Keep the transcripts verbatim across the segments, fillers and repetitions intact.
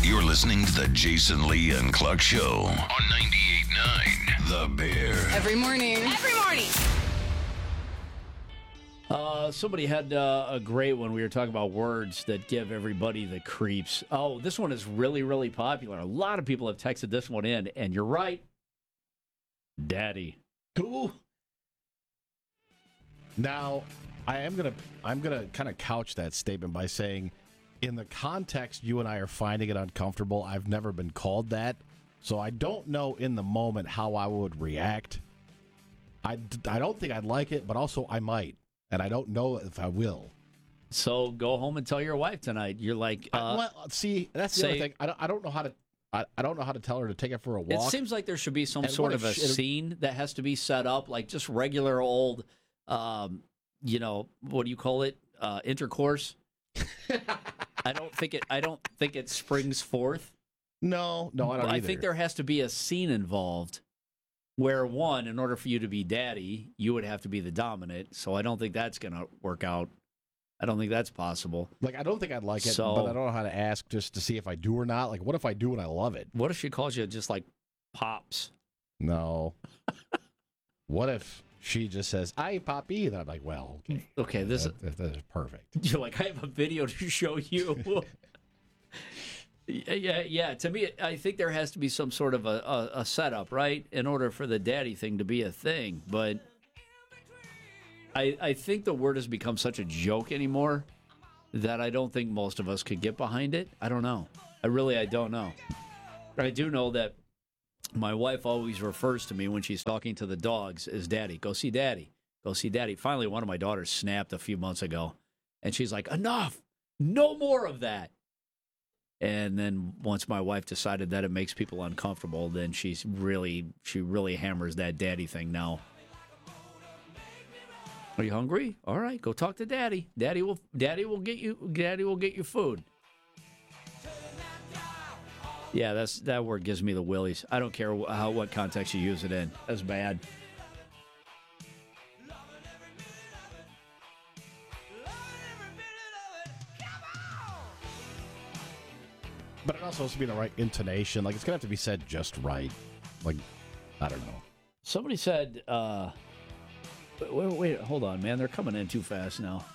You're listening to the Jason Lee and Clark Show on ninety-eight point nine The Bear. Every morning. Every morning. Uh, somebody had uh, a great one. We were talking about words that give everybody the creeps. Oh, this one is really, really popular. A lot of people have texted this one in, and you're right. Daddy. Cool. Now, I am gonna I'm gonna kind of couch that statement by saying, in the context you and I are finding it uncomfortable, I've never been called that, so I don't know in the moment how I would react. I, I don't think I'd like it, but also I might, and I don't know if I will. So go home and tell your wife tonight. You're like, uh, I, well, see, that's the say, other thing. I don't, I don't know how to. I, I don't know how to tell her to take it for a walk. It seems like there should be some And sort what of a if she- scene that has to be set up, like just regular old, um, you know, what do you call it? Uh, intercourse. I don't think it. I don't think it springs forth. No, no, I don't I either. think there has to be a scene involved where, one, in order for you to be daddy, you would have to be the dominant. So I don't think that's going to work out. I don't think that's possible. Like, I don't think I'd like it, So- but I don't know how to ask just to see if I do or not. Like, what if I do and I love it? What if she calls you just like Pops? No. What if she just says, "Hi, Poppy"? Then I'm like, well, okay. Okay, this that, that- that is perfect. you're like, I have a video to show you. yeah, yeah, yeah. To me, I think there has to be some sort of a, a, a setup, right, in order for the daddy thing to be a thing. But I, I think the word has become such a joke anymore that I don't think most of us could get behind it. I don't know. I really, I don't know. I do know that my wife always refers to me when she's talking to the dogs as daddy. Go see daddy. Go see daddy. Finally, one of my daughters snapped a few months ago, and she's like, enough. No more of that. And then once my wife decided that it makes people uncomfortable, then she's really, she really hammers that daddy thing now. Are you hungry? All right, go talk to daddy. Daddy will, daddy will get you, daddy will get you food. Yeah, that's that word gives me the willies. I don't care how what context you use it in. That's bad. But it also has to be in the right intonation. Like, it's going to have to be said just right. Like, I don't know. Somebody said, uh, wait, wait, hold on, man. They're coming in too fast now.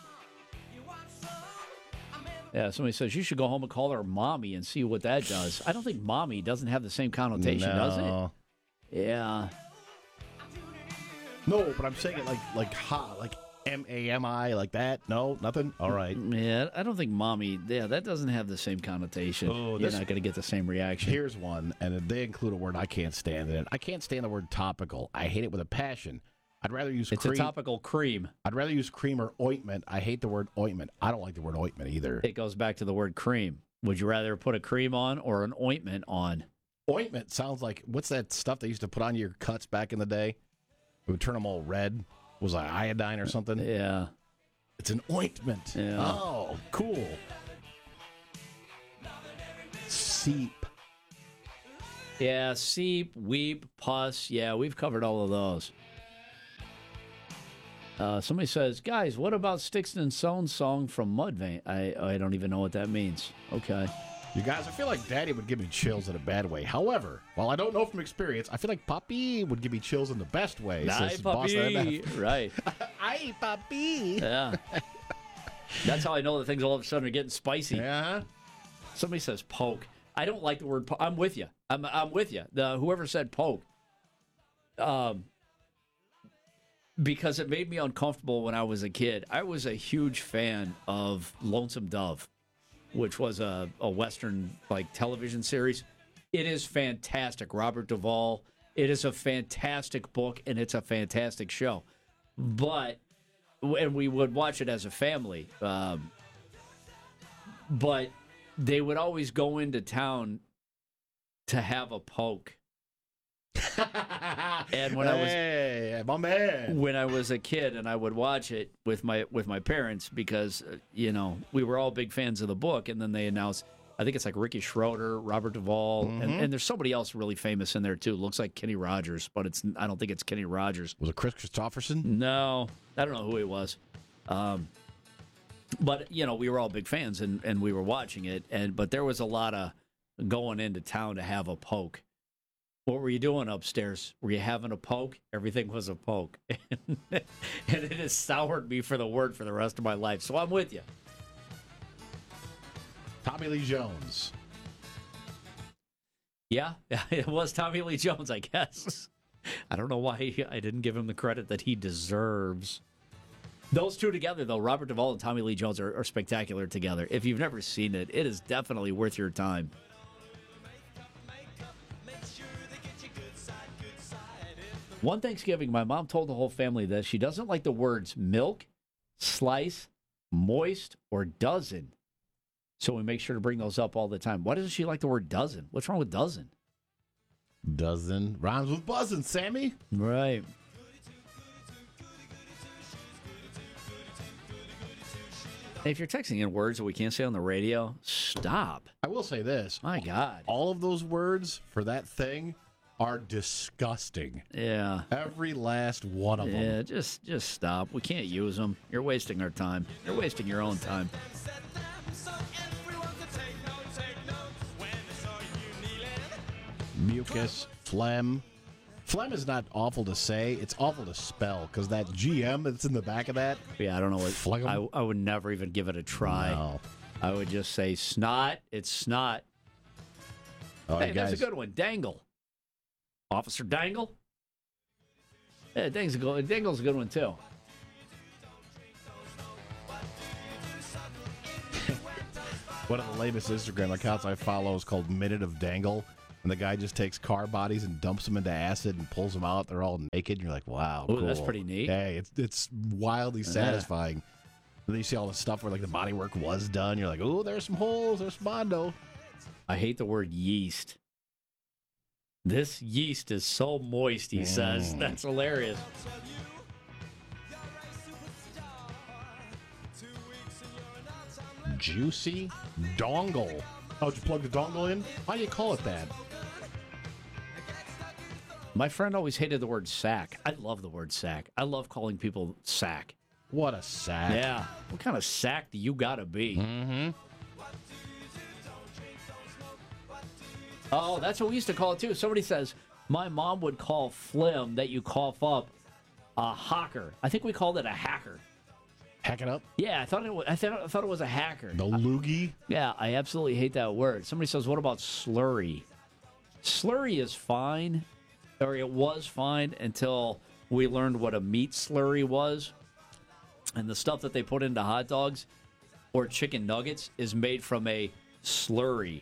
Yeah, somebody says you should go home and call her mommy and see what that does. I don't think mommy doesn't have the same connotation, does No. it? Yeah. No, but I'm saying it like, like, ha, like M A M I, like that. No, nothing? All right. Yeah, I don't think mommy, yeah, that doesn't have the same connotation. Oh, You're this- not going to get the same reaction. Here's one, and they include a word I can't stand in it. I can't stand the word topical. I hate it with a passion. I'd rather use It's cream. a topical cream. I'd rather use cream or ointment. I hate the word ointment. I don't like the word ointment either. It goes back to the word cream. Would you rather put a cream on or an ointment on? Ointment sounds like, what's that stuff they used to put on your cuts back in the day? It would turn them all red. Was it iodine or something? Yeah. It's an ointment. Yeah. Oh, cool. Seep. Yeah, seep, weep, pus. Yeah, we've covered all of those. Uh, somebody says, guys, what about Sticks and Stones song from Mudvayne? I I don't even know what that means. Okay. You guys, I feel like Daddy would give me chills in a bad way. However, while I don't know from experience, I feel like Papi would give me chills in the best way. Aye, says Boston M puppy. F. Right. Aye, Papi. Yeah. That's how I know that things all of a sudden are getting spicy. Yeah. Somebody says poke. I don't like the word poke. I'm with you. I'm I'm with you. The whoever said poke. Um because it made me uncomfortable when I was a kid. I was a huge fan of Lonesome Dove, which was a, a Western like television series. It is fantastic. Robert Duvall. It is a fantastic book, and it's a fantastic show. But, and we would watch it as a family. Um, but they would always go into town to have a poke. And when I was hey, my man. when I was a kid, and I would watch it with my with my parents because uh, you know we were all big fans of the book, and then they announced, I think it's like Ricky Schroeder, Robert Duvall, Mm-hmm. and, and there's somebody else really famous in there too. Looks like Kenny Rogers, but it's I don't think it's Kenny Rogers. Was it Chris Christopherson? No, I don't know who he was. Um, but you know we were all big fans, and, and we were watching it, and but there was a lot of going into town to have a poke. What were you doing upstairs? Were you having a poke? Everything was a poke. And it has soured me for the word for the rest of my life. So I'm with you. Tommy Lee Jones. Yeah, it was Tommy Lee Jones, I guess. I don't know why I didn't give him the credit that he deserves. Those two together, though, Robert Duvall and Tommy Lee Jones are, are spectacular together. If you've never seen it, it is definitely worth your time. One Thanksgiving, my mom told the whole family that she doesn't like the words milk, slice, moist, or dozen. So we make sure to bring those up all the time. Why doesn't she like the word dozen? What's wrong with dozen? Dozen rhymes with buzzing, Sammy. Right. If you're texting in words that we can't say on the radio, stop. I will say this. My God. All of those words for that thing are disgusting. Yeah. Every last one of them. Yeah, just just stop. We can't use them. You're wasting our time. You're wasting your own time. Mucus, phlegm. Phlegm is not awful to say. It's awful to spell because that G M that's in the back of that. Yeah, I don't know what. Phlegm? I, I would never even give it a try. No. I would just say snot. It's snot. All right, Hey, guys. that's a good one. Dangle. Officer Dangle? Yeah, Dangle's a good, Dangle's a good one, too. One of the latest Instagram accounts I follow is called Minute of Dangle. And the guy just takes car bodies and dumps them into acid and pulls them out. They're all naked. And you're like, wow, Ooh, cool. that's pretty neat. Hey, it's it's wildly satisfying. And then you see all the stuff where like the body work was done. You're like, oh, there's some holes. There's some Mondo. I hate the word yeast. This yeast is so moist, he mm. says. That's hilarious. Juicy dongle. Oh, did you plug the dongle in? Why do you call it that? My friend always hated the word sack. I love the word sack. I love calling people sack. What a sack. Yeah. What kind of sack do you gotta be? Mm-hmm. Oh, that's what we used to call it, too. Somebody says, my mom would call phlegm that you cough up a hawker. I think we called it a hacker. Hack it up? Yeah, I thought it was, I thought, I thought it was a hacker. The loogie? Yeah, I absolutely hate that word. Somebody says, what about slurry? Slurry is fine, or it was fine until we learned what a meat slurry was. And the stuff that they put into hot dogs or chicken nuggets is made from a slurry.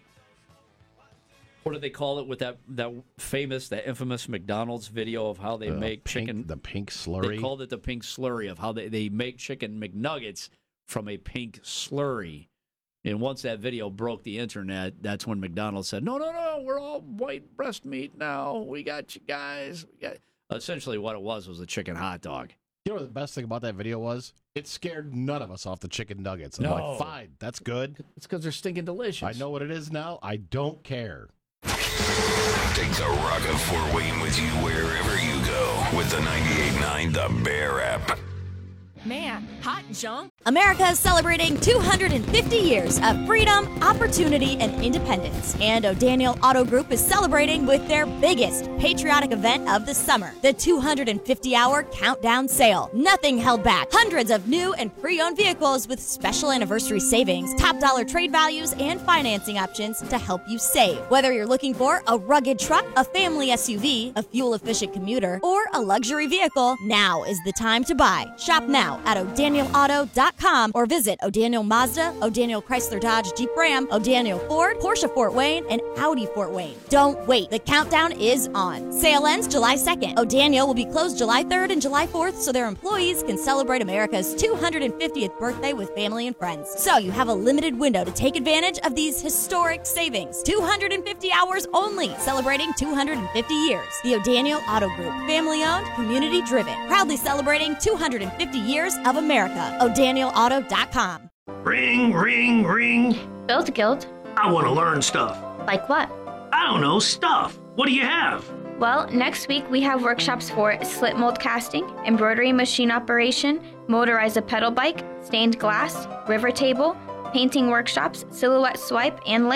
What do they call it with that, that famous, that infamous McDonald's video of how they uh, make pink, chicken? The pink slurry? They called it the pink slurry of how they, they make chicken McNuggets from a pink slurry. And once that video broke the internet, that's when McDonald's said, no, no, no, we're all white breast meat now. We got you guys. We got... Essentially what it was was a chicken hot dog. You know what the best thing about that video was? It scared none of us off the chicken nuggets. I'm No. like, fine, that's good. It's because they're stinking delicious. I know what it is now. I don't care. Take the Rock of Fort Wayne with you wherever you go with the ninety-eight point nine The Bear app. Man, hot junk. America is celebrating two hundred fifty years of freedom, opportunity, and independence. And O'Daniel Auto Group is celebrating with their biggest patriotic event of the summer, the two hundred fifty hour Countdown Sale. Nothing held back. Hundreds of new and pre-owned vehicles with special anniversary savings, top dollar trade values, and financing options to help you save. Whether you're looking for a rugged truck, a family S U V, a fuel-efficient commuter, or a luxury vehicle, now is the time to buy. Shop now at O'Daniel Auto dot com or visit O'Daniel Mazda, O'Daniel Chrysler Dodge Jeep Ram, O'Daniel Ford, Porsche Fort Wayne, and Audi Fort Wayne. Don't wait. The countdown is on. Sale ends July second. O'Daniel will be closed July third and July fourth so their employees can celebrate America's two hundred fiftieth birthday with family and friends. So you have a limited window to take advantage of these historic savings. two hundred fifty hours only, celebrating two hundred fifty years. The O'Daniel Auto Group, family-owned, community-driven, proudly celebrating two hundred fifty years of America. O'Daniel Auto dot com. Ring, ring, ring. Build Guild. I want to learn stuff. Like what? I don't know, stuff. What do you have? Well, next week we have workshops for slit mold casting, embroidery machine operation, motorize a pedal bike, stained glass, river table, painting workshops, silhouette swipe, and lathe.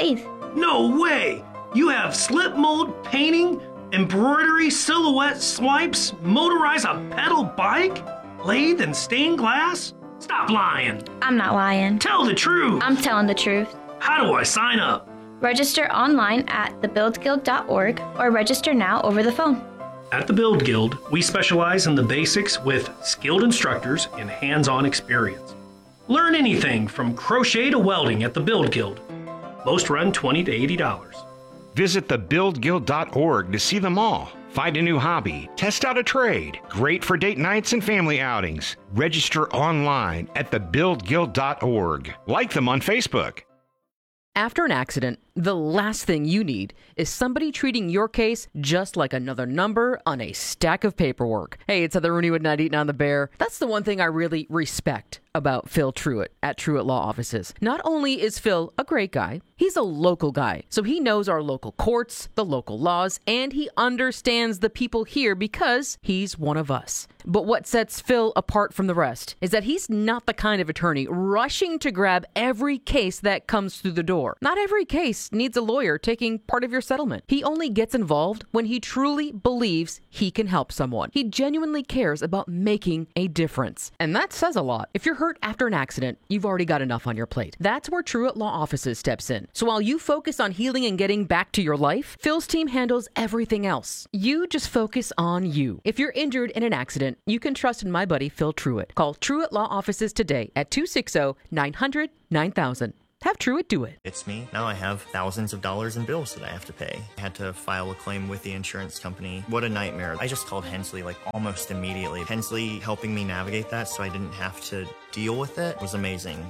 No way! You have slip mold, painting, embroidery, silhouette swipes, motorize a pedal bike, lathe and stained glass? Stop lying. I'm not lying. Tell the truth. I'm telling the truth. How do I sign up? Register online at the build guild dot org or register now over the phone. At the Build Guild, we specialize in the basics with skilled instructors and hands-on experience. Learn anything from crochet to welding at the Build Guild. Most run twenty to eighty dollars. Visit the build guild dot org to see them all. Find a new hobby, test out a trade. Great for date nights and family outings. Register online at the build guild dot org. Like them on Facebook. After an accident, the last thing you need is somebody treating your case just like another number on a stack of paperwork. Hey, it's Heather Rooney with ninety-eight point nine The Bear. That's the one thing I really respect about Phil Truitt at Truitt Law Offices. Not only is Phil a great guy, he's a local guy. So he knows our local courts, the local laws, and he understands the people here because he's one of us. But what sets Phil apart from the rest is that he's not the kind of attorney rushing to grab every case that comes through the door. Not every case needs a lawyer taking part of your settlement. He only gets involved when he truly believes he can help someone. He genuinely cares about making a difference. And that says a lot. If you're hurt after an accident, you've already got enough on your plate. That's where Truitt Law Offices steps in. So while you focus on healing and getting back to your life, Phil's team handles everything else. You just focus on you. If you're injured in an accident, you can trust in my buddy Phil Truitt. Call Truitt Law Offices today at two six zero, nine hundred, nine thousand. Have Truitt do it. It's me. Now I have thousands of dollars in bills that I have to pay. I had to file a claim with the insurance company. What a nightmare. I just called Hensley like almost immediately. Hensley helping me navigate that so I didn't have to deal with it was amazing.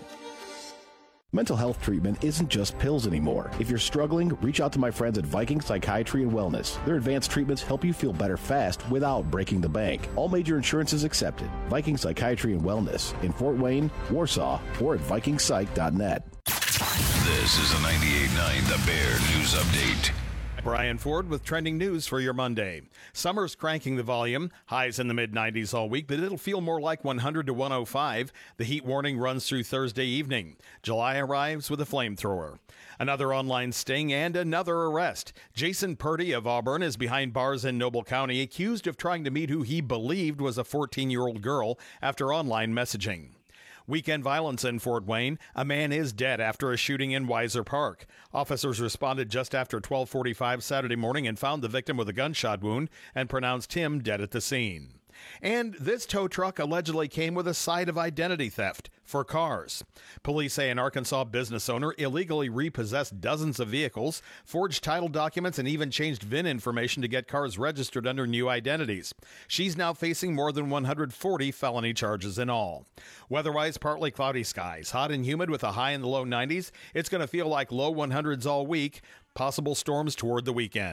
Mental health treatment isn't just pills anymore. If you're struggling, reach out to my friends at Viking Psychiatry and Wellness. Their advanced treatments help you feel better fast without breaking the bank. All major insurances accepted. Viking Psychiatry and Wellness in Fort Wayne, Warsaw, or at viking psych dot net. This is a ninety-eight point nine The Bear News Update. Brian Ford with trending news for your Monday. Summer's cranking the volume. Highs in the mid nineties all week, but it'll feel more like one hundred to one oh five. The heat warning runs through Thursday evening. July arrives with a flamethrower. Another online sting and another arrest. Jason Purdy of Auburn is behind bars in Noble County, accused of trying to meet who he believed was a fourteen-year-old girl after online messaging. Weekend violence in Fort Wayne. A man is dead after a shooting in Weiser Park. Officers responded just after twelve forty-five Saturday morning and found the victim with a gunshot wound and pronounced him dead at the scene. And this tow truck allegedly came with a side of identity theft for cars. Police say an Arkansas business owner illegally repossessed dozens of vehicles, forged title documents, and even changed V I N information to get cars registered under new identities. She's now facing more than one hundred forty felony charges in all. Weather-wise, partly cloudy skies, hot and humid with a high in the low nineties. It's going to feel like low hundreds all week. Possible storms toward the weekend.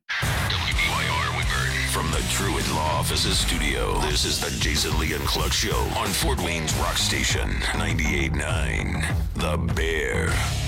From the Truitt Law Offices studio, this is the Jason Lee and Cluck Show on Fort Wayne's Rock Station, ninety-eight point nine The Bear.